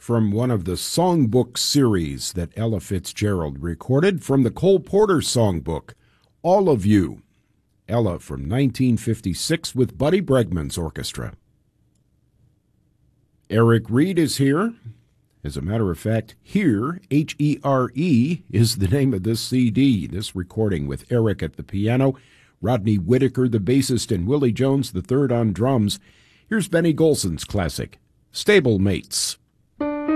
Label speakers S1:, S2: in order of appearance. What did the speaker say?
S1: from one of the songbook series that Ella Fitzgerald recorded from the Cole Porter songbook, All of You. Ella from 1956 with Buddy Bregman's orchestra. Eric Reed is here. As a matter of fact, Here, H-E-R-E, is the name of this CD, this recording with Eric at the piano, Rodney Whitaker, the bassist, and Willie Jones, the third on drums. Here's Benny Golson's classic, Stablemates.